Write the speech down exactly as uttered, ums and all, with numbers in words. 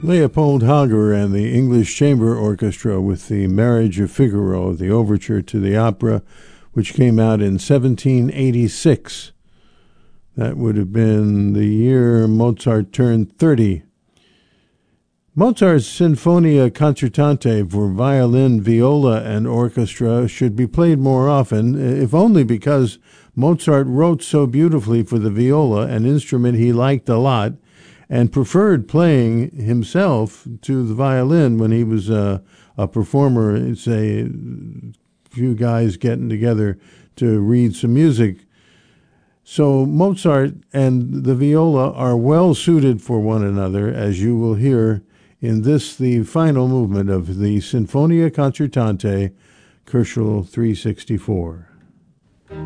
Leopold Hager and the English Chamber Orchestra with the Marriage of Figaro, the overture to the opera, which came out in seventeen eighty-six. That would have been the year Mozart turned thirty. Mozart's Sinfonia Concertante for violin, viola, and orchestra should be played more often, if only because Mozart wrote so beautifully for the viola, an instrument he liked a lot, and preferred playing himself to the violin when he was a, a performer, say, a few guys getting together to read some music. So Mozart and the viola are well suited for one another, as you will hear in this, the final movement of the Sinfonia Concertante, Köchel three sixty-four.